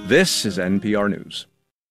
This is NPR News.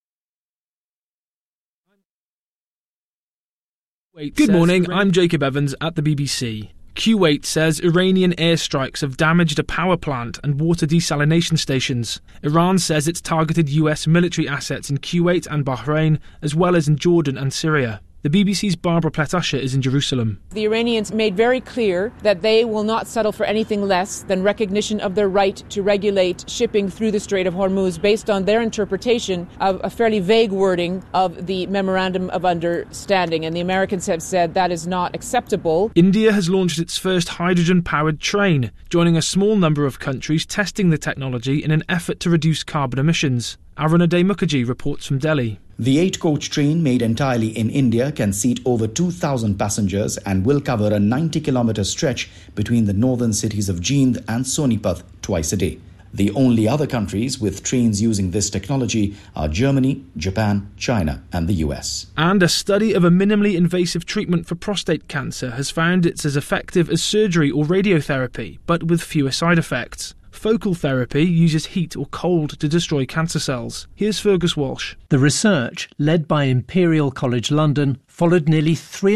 Good morning, I'm Jacob Evans at the BBC. Kuwait says Iranian airstrikes have damaged a power plant and water desalination stations. Iran says it's targeted US military assets in Kuwait and Bahrain, as well as in Jordan and Syria. The BBC's Barbara Platt-Usher is in Jerusalem. The Iranians made very clear that they will not settle for anything less than recognition of their right to regulate shipping through the Strait of Hormuz based on their interpretation of a fairly vague wording of the Memorandum of Understanding. And the Americans have said that is not acceptable. India has launched its first hydrogen-powered train, joining a small number of countries testing the technology in an effort to reduce carbon emissions. Arunadhay Mukherjee reports from Delhi. The 8-coach train, made entirely in India, can seat over 2,000 passengers and will cover a 90-kilometre stretch between the northern cities of Jind and Sonipat twice a day. The only other countries with trains using this technology are Germany, Japan, China and the US. And a study of a minimally invasive treatment for prostate cancer has found it's as effective as surgery or radiotherapy, but with fewer side effects. Focal therapy uses heat or cold to destroy cancer cells. Here's Fergus Walsh. The research, led by Imperial College London, followed nearly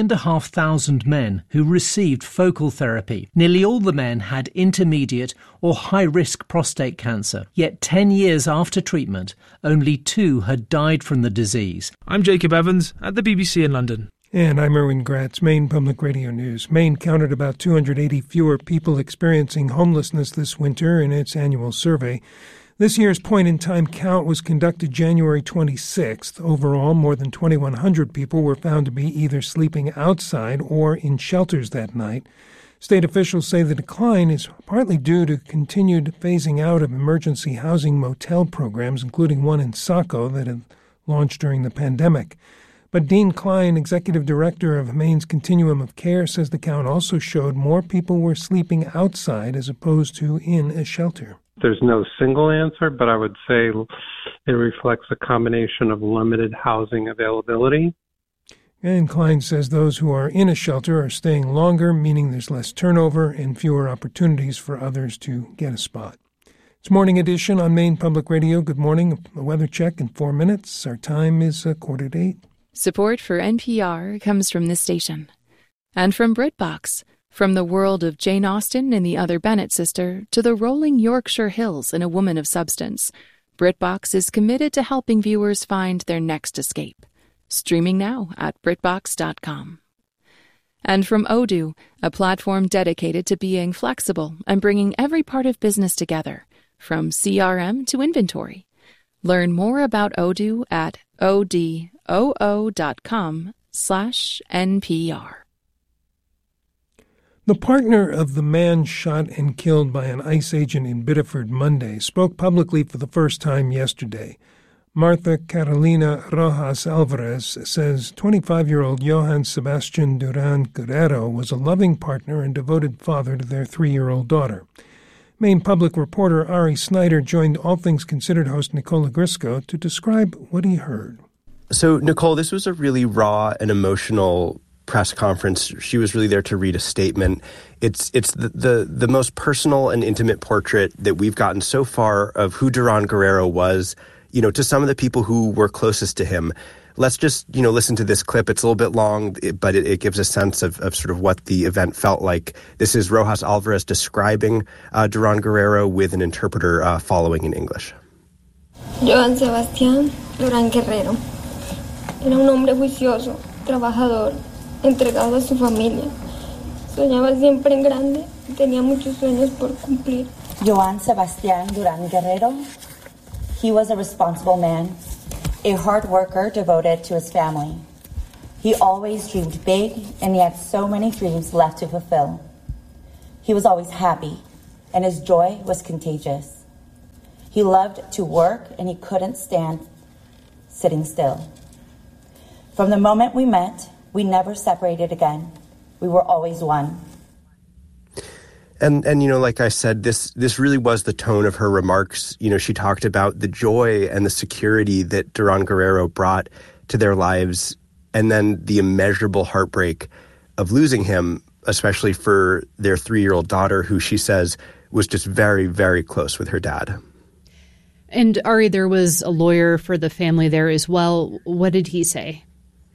3,500 men who received focal therapy. Nearly all the men had intermediate or high-risk prostate cancer. Yet 10 years after treatment, only 2 had died from the disease. I'm Jacob Evans at the BBC in London. And I'm Erwin Gratz, Maine Public Radio News. Maine counted about 280 fewer people experiencing homelessness this winter in its annual survey. This year's point-in-time count was conducted January 26th. Overall, more than 2,100 people were found to be either sleeping outside or in shelters that night. State officials say the decline is partly due to continued phasing out of emergency housing motel programs, including one in Saco that had launched during the pandemic. But Dean Klein, executive director of Maine's Continuum of Care, says the count also showed more people were sleeping outside as opposed to in a shelter. There's no single answer, but I would say it reflects a combination of limited housing availability. And Klein says those who are in a shelter are staying longer, meaning there's less turnover and fewer opportunities for others to get a spot. It's Morning Edition on Maine Public Radio. Good morning. A weather check in 4 minutes. Our time is 7:45. Support for NPR comes from this station. And from BritBox, from the world of Jane Austen and the Other Bennet sister to the rolling Yorkshire Hills and A Woman of Substance, BritBox is committed to helping viewers find their next escape. Streaming now at BritBox.com. And from Odoo, a platform dedicated to being flexible and bringing every part of business together, from CRM to inventory. Learn more about Odoo at odoo.com/NPR. The partner of the man shot and killed by an ICE agent in Biddeford Monday spoke publicly for the first time yesterday. Martha Carolina Rojas Alvarez says 25-year-old Johann Sebastian Duran Guerrero was a loving partner and devoted father to their 3-year-old daughter. Maine Public reporter Ari Snyder joined All Things Considered host Nicola Grisco to describe what he heard. So, Nicole, this was a really raw and emotional press conference. She was really there to read a statement. It's the most personal and intimate portrait that we've gotten so far of who Duran Guerrero was, to some of the people who were closest to him. Let's just, listen to this clip. It's a little bit long, but it gives a sense of sort of what the event felt like. This is Rojas Alvarez describing Duran Guerrero with an interpreter following in English. Johann Sebastián Duran Guerrero era un hombre juicioso, trabajador, entregado a su familia. Soñaba siempre en grande y tenía muchos sueños por cumplir. Johann Sebastián Duran Guerrero, he was a responsible man, a hard worker devoted to his family. He always dreamed big, and he had so many dreams left to fulfill. He was always happy, and his joy was contagious. He loved to work, and he couldn't stand sitting still. From the moment we met, we never separated again. We were always one. And like I said, this really was the tone of her remarks. She talked about the joy and the security that Duran Guerrero brought to their lives, and then the immeasurable heartbreak of losing him, especially for their 3-year-old daughter, who she says was just very, very close with her dad. And Ari, there was a lawyer for the family there as well. What did he say?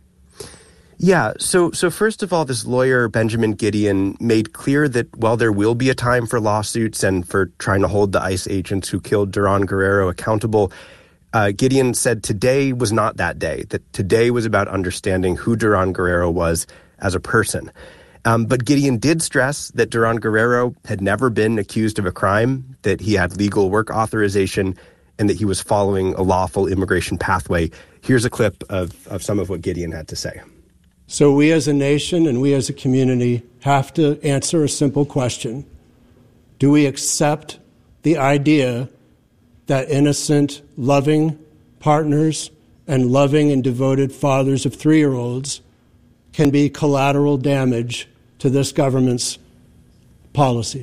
Yeah, so first of all, this lawyer, Benjamin Gideon, made clear that while there will be a time for lawsuits and for trying to hold the ICE agents who killed Duran Guerrero accountable, Gideon said today was not that day, that today was about understanding who Duran Guerrero was as a person. But Gideon did stress that Duran Guerrero had never been accused of a crime, that he had legal work authorization, and that he was following a lawful immigration pathway. Here's a clip of some of what Gideon had to say. So we as a nation and we as a community have to answer a simple question. Do we accept the idea that innocent, loving partners and loving and devoted fathers of 3-year-olds can be collateral damage to this government's policy?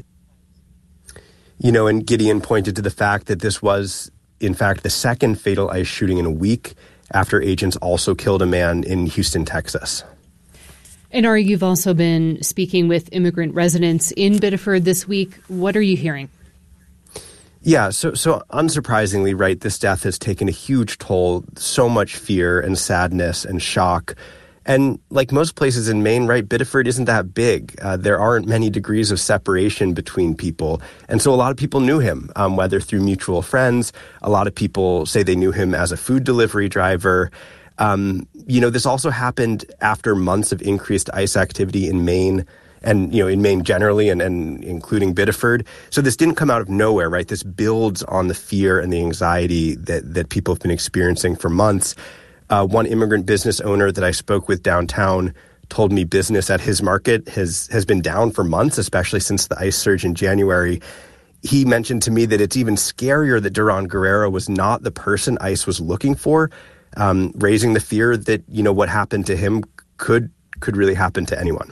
You know, and Gideon pointed to the fact that this was, in fact, the second fatal ICE shooting in a week after agents also killed a man in Houston, Texas. And Ari, you've also been speaking with immigrant residents in Biddeford this week. What are you hearing? Yeah, so unsurprisingly, right, this death has taken a huge toll, so much fear and sadness and shock. And like most places in Maine, right, Biddeford isn't that big. There aren't many degrees of separation between people. And so a lot of people knew him, whether through mutual friends. A lot of people say they knew him as a food delivery driver. You know, this also happened after months of increased ICE activity in Maine and, you know, in Maine generally and including Biddeford. So this didn't come out of nowhere, right? This builds on the fear and the anxiety that people have been experiencing for months. One immigrant business owner that I spoke with downtown told me business at his market has been down for months, especially since the ICE surge in January. He mentioned to me that it's even scarier that Duran Guerrero was not the person ICE was looking for, raising the fear that, you know, what happened to him could really happen to anyone.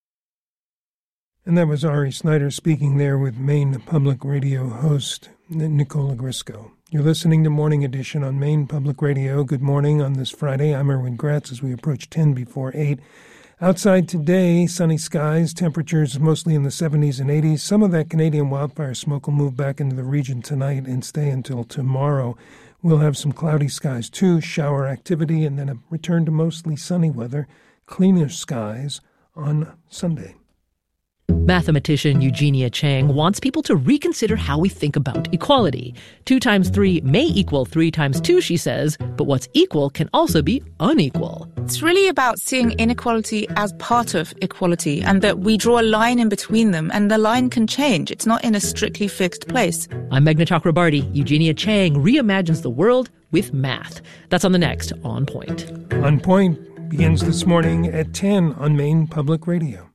And that was Ari Snyder speaking there with Maine Public Radio host Nicola Grisco. You're listening to Morning Edition on Maine Public Radio. Good morning on this Friday. I'm Erwin Gratz as we approach 10 before 8. Outside today, sunny skies, temperatures mostly in the 70s and 80s. Some of that Canadian wildfire smoke will move back into the region tonight and stay until tomorrow. We'll have some cloudy skies too, shower activity, and then a return to mostly sunny weather, cleaner skies on Sunday. Mathematician Eugenia Chang wants people to reconsider how we think about equality. 2 times 3 may equal 3 times 2, she says, but what's equal can also be unequal. It's really about seeing inequality as part of equality and that we draw a line in between them and the line can change. It's not in a strictly fixed place. I'm Meghna Chakrabarty. Eugenia Chang reimagines the world with math. That's on the next On Point. On Point begins this morning at 10 on Maine Public Radio.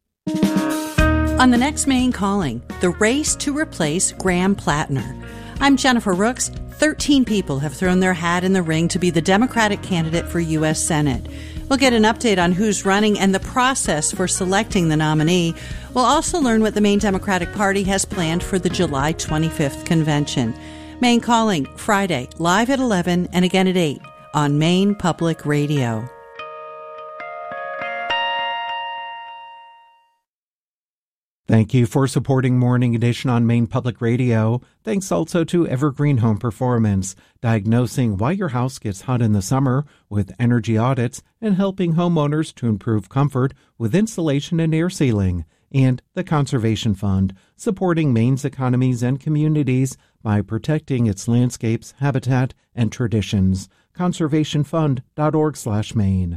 On the next Maine Calling, the race to replace Graham Plattner. I'm Jennifer Rooks. 13 people have thrown their hat in the ring to be the Democratic candidate for U.S. Senate. We'll get an update on who's running and the process for selecting the nominee. We'll also learn what the Maine Democratic Party has planned for the July 25th convention. Maine Calling, Friday, live at 11 and again at 8 on Maine Public Radio. Thank you for supporting Morning Edition on Maine Public Radio. Thanks also to Evergreen Home Performance, diagnosing why your house gets hot in the summer with energy audits and helping homeowners to improve comfort with insulation and air sealing. And the Conservation Fund, supporting Maine's economies and communities by protecting its landscapes, habitat, and traditions. conservationfund.org/Maine.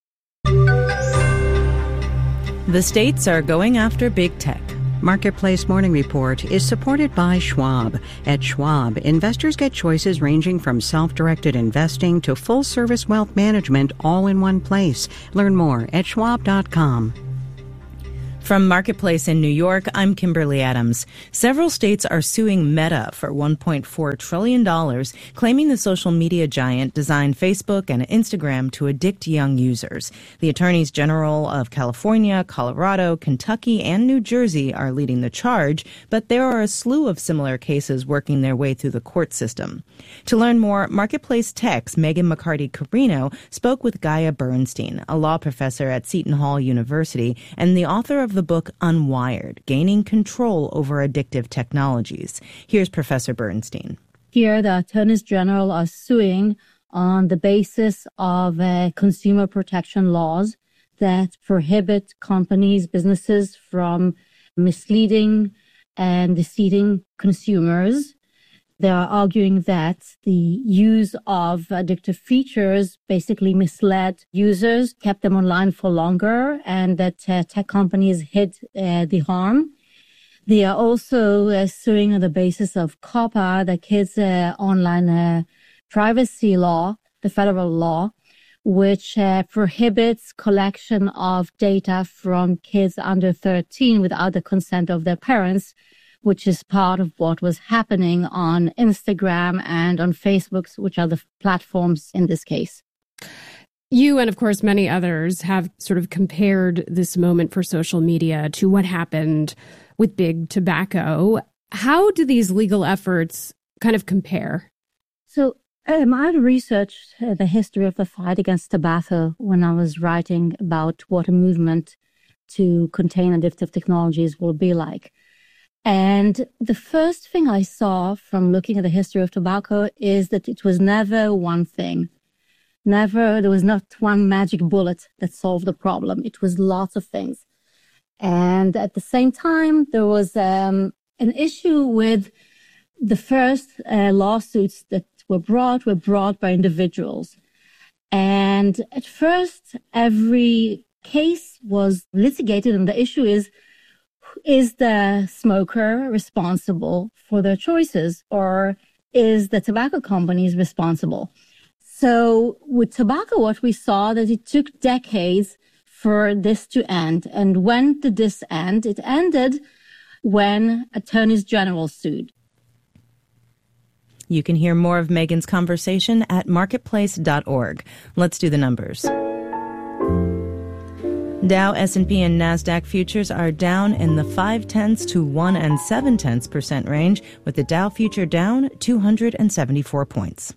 The states are going after big tech. Marketplace Morning Report is supported by Schwab. At Schwab, investors get choices ranging from self-directed investing to full-service wealth management all in one place. Learn more at schwab.com. From Marketplace in New York, I'm Kimberly Adams. Several states are suing Meta for $1.4 trillion, claiming the social media giant designed Facebook and Instagram to addict young users. The attorneys general of California, Colorado, Kentucky, and New Jersey are leading the charge, but there are a slew of similar cases working their way through the court system. To learn more, Marketplace Tech's Megan McCarty-Carino spoke with Gaia Bernstein, a law professor at Seton Hall University and the author of the book Unwired, Gaining Control Over Addictive Technologies. Here's Professor Bernstein. Here, the attorneys general are suing on the basis of consumer protection laws that prohibit companies, businesses from misleading and deceiving consumers. They are arguing that the use of addictive features basically misled users, kept them online for longer, and that tech companies hid the harm. They are also suing on the basis of COPPA, the Kids Online Privacy Law, the federal law, which prohibits collection of data from kids under 13 without the consent of their parents, which is part of what was happening on Instagram and on Facebook, which are the platforms in this case. You and, of course, many others have sort of compared this moment for social media to what happened with big tobacco. How do these legal efforts kind of compare? So I had researched the history of the fight against tobacco when I was writing about what a movement to contain addictive technologies will be like. And the first thing I saw from looking at the history of tobacco is that it was never one thing. There was not one magic bullet that solved the problem. It was lots of things. And at the same time, there was an issue with the first lawsuits that were brought by individuals. And at first, every case was litigated, and the issue is the smoker responsible for their choices, or is the tobacco companies responsible? So with tobacco, what we saw that it took decades for this to end. And when did this end? It ended when attorneys general sued. You can hear more of Megan's conversation at marketplace.org. Let's do the numbers. Dow, S&P, and NASDAQ futures are down in the 0.5 to 1 7/10% range, with the Dow future down 274 points.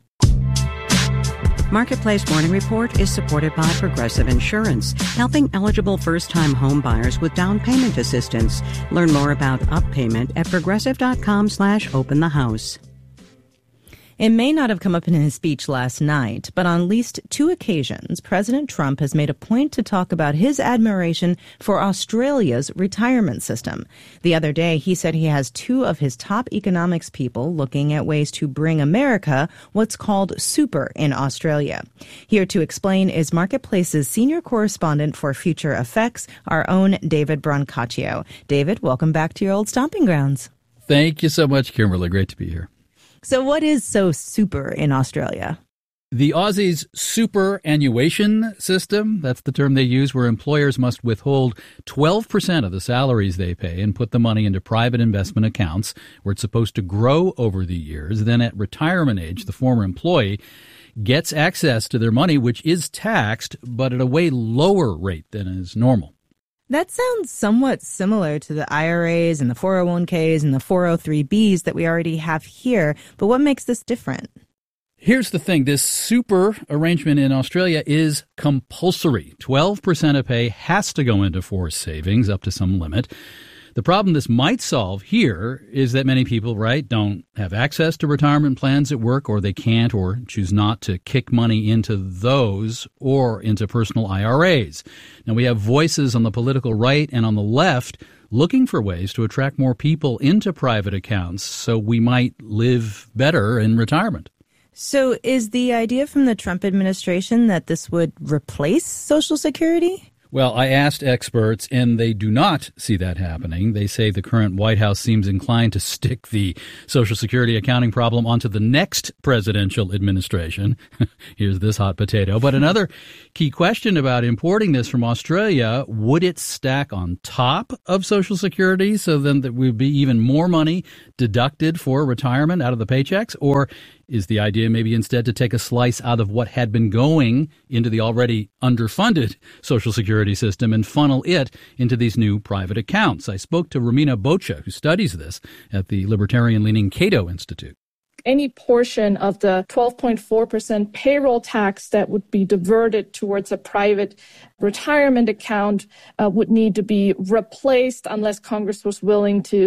Marketplace Morning Report is supported by Progressive Insurance, helping eligible first-time home buyers with down payment assistance. Learn more about UpPayment at progressive.com/openthehouse. It may not have come up in his speech last night, but on at least 2 occasions, President Trump has made a point to talk about his admiration for Australia's retirement system. The other day, he said he has 2 of his top economics people looking at ways to bring America what's called super in Australia. Here to explain is Marketplace's senior correspondent for Future Effects, our own David Brancaccio. David, welcome back to your old stomping grounds. Thank you so much, Kimberly. Great to be here. So what is so super in Australia? The Aussies' superannuation system, that's the term they use, where employers must withhold 12% of the salaries they pay and put the money into private investment accounts where it's supposed to grow over the years. Then at retirement age, the former employee gets access to their money, which is taxed, but at a way lower rate than is normal. That sounds somewhat similar to the IRAs and the 401ks and the 403bs that we already have here, but what makes this different? Here's the thing. This super arrangement in Australia is compulsory. 12% of pay has to go into forced savings up to some limit. The problem this might solve here is that many people, don't have access to retirement plans at work, or they can't or choose not to kick money into those or into personal IRAs. Now, we have voices on the political right and on the left looking for ways to attract more people into private accounts so we might live better in retirement. So is the idea from the Trump administration that this would replace Social Security? Well, I asked experts, and they do not see that happening. They say the current White House seems inclined to stick the Social Security accounting problem onto the next presidential administration. Here's this hot potato. But another key question about importing this from Australia, would it stack on top of Social Security so then there would be even more money deducted for retirement out of the paychecks? Or is the idea maybe instead to take a slice out of what had been going into the already underfunded Social Security system and funnel it into these new private accounts? I spoke to Romina Boccia, who studies this at the libertarian-leaning Cato Institute. Any portion of the 12.4% payroll tax that would be diverted towards a private retirement account would need to be replaced unless Congress was willing to